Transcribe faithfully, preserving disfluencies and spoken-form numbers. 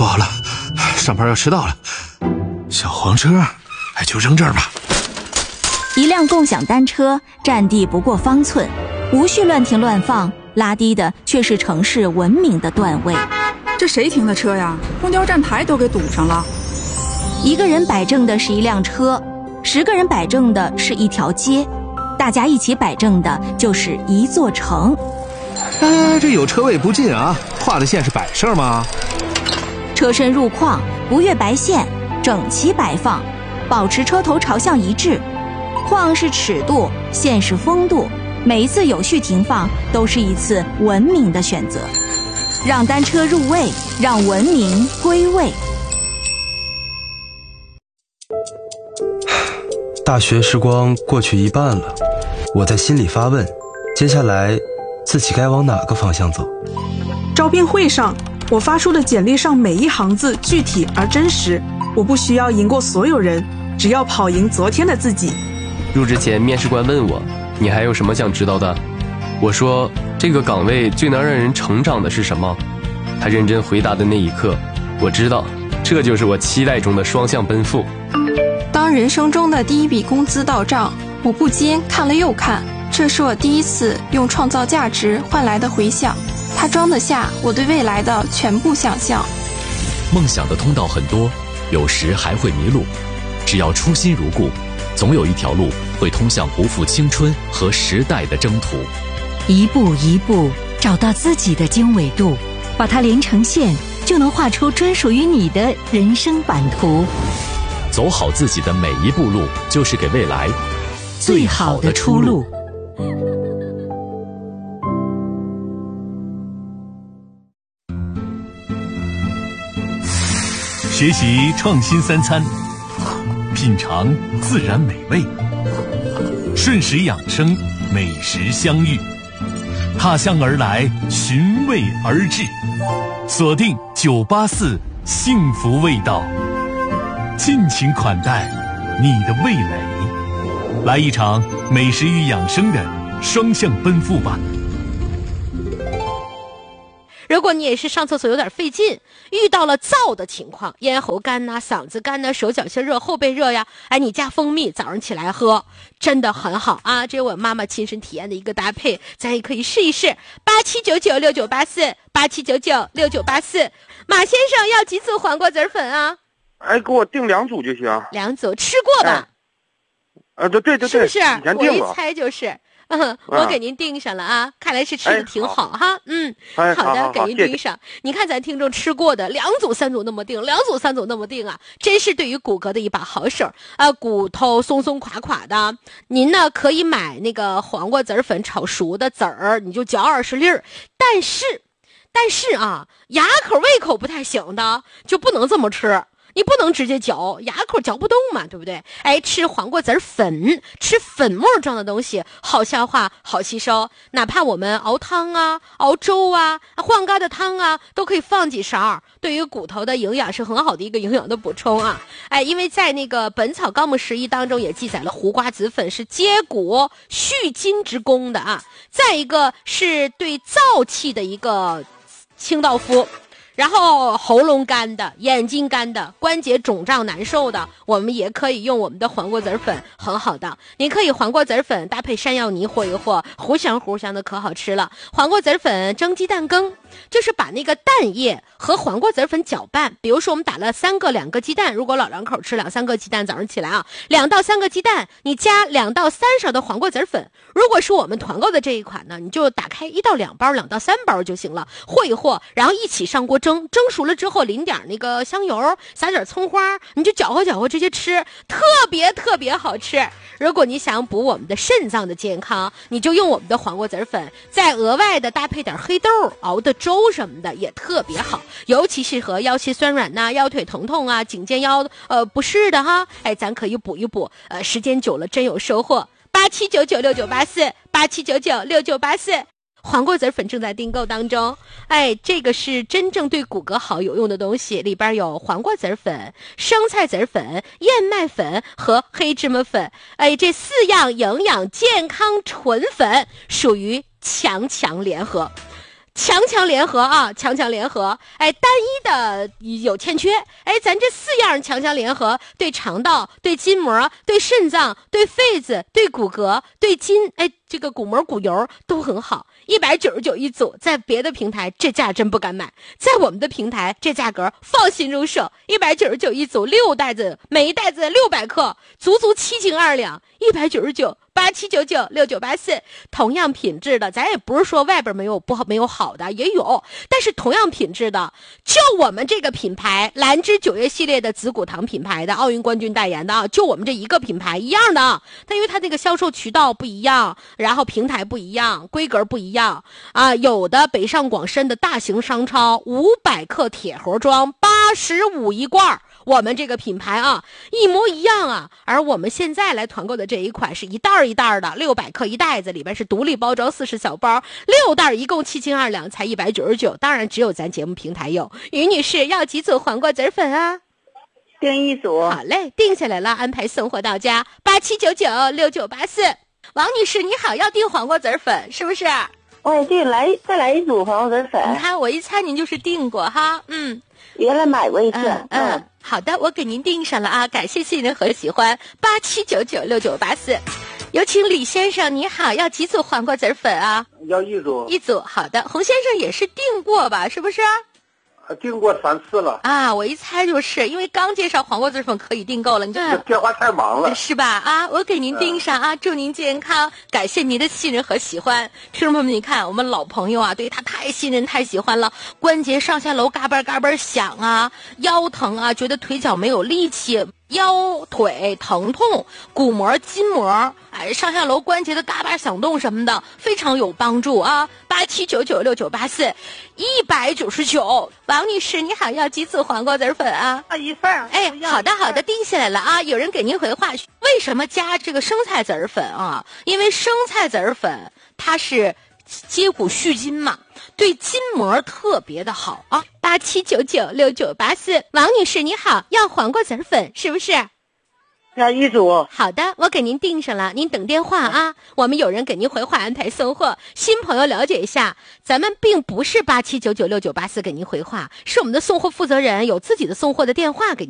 不好了，上班要迟到了。小黄车，哎，就扔这儿吧。 一辆共享单车占地不过方寸，无序乱停乱放，拉低的却是城市文明的段位。 这谁停的车呀？公交站牌都给堵上了。 一个人摆正的是一辆车，十个人摆正的是一条街，大家一起摆正的就是一座城。 哎，这有车位不进啊，画的线是摆设吗？ 车身入框，不越白线，整齐摆放，保持车头朝向一致。框是尺度，线是风度，每一次有序停放都是一次文明的选择。让单车入位，让文明归位。 大学时光过去一半了，我在心里发问，接下来自己该往哪个方向走？ 招聘会上，我发出的简历上每一行字具体而真实，我不需要赢过所有人，只要跑赢昨天的自己。 入职前，面试官问我，你还有什么想知道的？我说，这个岗位最能让人成长的是什么？他认真回答的那一刻，我知道，这就是我期待中的双向奔赴。 当人生中的第一笔工资到账，我不禁看了又看，这是我第一次用创造价值换来的回响，它装得下我对未来的全部想象。 梦想的通道很多，有时还会迷路，只要初心如故，总有一条路会通向不负青春和时代的征途。 一步一步找到自己的经纬度，把它连成线，就能画出专属于你的人生版图。 走好自己的每一步路，就是给未来最好的出路。 学习创新三餐，品尝自然美味，顺时养生，美食相遇，踏香而来，寻味而至，锁定九八四幸福味道，尽情款待你的味蕾，来一场美食与养生的双向奔赴吧。 如果你也是上厕所有点费劲，遇到了燥的情况，咽喉干呐、嗓子干呐、手脚心热、后背热呀，哎，你加蜂蜜早上起来喝，真的很好啊！这是我妈妈亲身体验的一个搭配，咱也可以试一试。八七九九六九八四，八七九九六九八四。马先生要几组黄瓜籽粉啊？ 哎，给我订两组就行。 两组吃过吧？ 啊，对对对对， 是不是？ 以前订过。 我一猜就是。嗯，我给您订上了啊，看来是吃的挺好哈。嗯，好的，给您订上。你看咱听众吃过的，两组三组那么订，两组三组那么订啊，真是对于骨骼的一把好手啊，骨头松松垮垮的。您呢可以买那个黄瓜籽粉炒熟的籽儿，你就嚼二十粒儿。但是，但是啊，牙口胃口不太行的就不能这么吃。你不能直接嚼，牙口嚼不动嘛，对不对？哎，吃黄瓜籽粉，吃粉末状的东西，好消化，好吸收。哪怕我们熬汤啊、熬粥啊、换疙瘩汤啊，都可以放几勺，对于骨头的营养是很好的一个营养的补充啊。哎，因为在那个《本草纲目拾遗》当中也记载了胡瓜子粉是接骨续筋之功的啊。再一个是对燥气的一个清道夫。然后喉咙干的、眼睛干的、关节肿胀难受的，我们也可以用我们的黄瓜籽粉，很好的。您可以黄瓜籽粉搭配山药泥和一和，糊香糊香的，可好吃了。黄瓜籽粉蒸鸡蛋羹，就是把那个蛋液和黄瓜籽粉搅拌。比如说我们打了三个两个鸡蛋，如果老两口吃两三个鸡蛋，早上起来啊，两到三个鸡蛋，你加两到三勺的黄瓜籽粉。如果是我们团购的这一款呢，你就打开一到两包、两到三包就行了，和一和，然后一起上锅蒸，蒸熟了之后淋点那个香油，撒点葱花，你就搅和搅和直接吃，特别特别好吃。如果你想补我们的肾脏的健康，你就用我们的黄瓜籽粉，再额外的搭配点黑豆熬的粥什么的也特别好，尤其适合腰膝酸软呐、腰腿疼痛啊、颈肩腰呃不适的哈，哎，咱可以补一补，呃，时间久了真有收获。八七九九六九八四，八七九九六九八四。黄瓜籽粉正在订购当中，哎，这个是真正对骨骼好有用的东西，里边有黄瓜籽粉、生菜籽粉、燕麦粉和黑芝麻粉，哎，这四样营养健康纯粉属于强强联合。 强强联合啊，强强联合，哎，单一的有欠缺，哎，咱这四样强强联合，对肠道、对筋膜、对肾脏、对肺子、对骨骼、对筋，哎，这个骨膜、骨油都很好，一百九十九一组，在别的平台这价真不敢买，在我们的平台这价格放心入手，一百九十九一组，六袋子，每一袋子六百克，足足七斤二两，一百九十九。八七九九六九八四，同样品质的，咱也不是说外边没有不好没有好的，也有，但是同样品质的，就我们这个品牌兰芝九月系列的紫骨堂品牌的奥运冠军代言的啊，就我们这一个品牌一样的，但因为它那个销售渠道不一样，然后平台不一样，规格不一样啊，有的北上广深的大型商超五百克铁盒装八十五一罐，我们这个品牌啊一模一样啊，而我们现在来团购的这一款是一袋一袋的六百克一袋子，里边是独立包装四十小包，六袋一共七斤二两，才一百九十九，当然只有咱节目平台有。于女士要几组黄瓜籽粉啊？ 订一组。 好嘞，定下来了，安排送货到家，八七九九六九八四。王女士你好，要订黄瓜籽粉是不是？ 哎，对，来再来一组黄瓜籽粉。 你看我一猜您就是订过哈，嗯， 原来买过一次。 嗯。嗯嗯，好的，我给您订上了啊，感谢信任和喜欢，八七九九六九八四。有请李先生，你好，要几组黄瓜籽粉啊？ 要一组。 一组，好的。洪先生也是订过吧，是不是？ 订过三次了啊！我一猜就是因为刚介绍黄瓜籽粉可以订购了，你就电话太忙了， 是吧？啊，我给您订上啊！祝您健康，感谢您的信任和喜欢。听众朋友们，你看我们老朋友啊，对他太信任太喜欢了，关节上下楼嘎嘣嘎嘣响啊，腰疼啊，觉得腿脚没有力气。腰腿疼痛，骨膜、筋膜，哎，上下楼关节的嘎巴响动什么的，非常有帮助啊！八七九九六九八四，一百九十九。王女士，你好，要几组黄瓜籽粉啊？ 啊，一份。 哎，好的好的，定下来了啊！有人给您回话，为什么加这个生菜籽粉啊？因为生菜籽粉它是接骨续筋嘛，对筋膜特别的好啊！八七九九六九八四，王女士你好，要黄瓜籽粉是不是？ 要一组。 好的，我给您订上了，您等电话啊。我们有人给您回话安排送货。新朋友了解一下，咱们并不是八七九九六九八四给您回话，是我们的送货负责人有自己的送货的电话给您。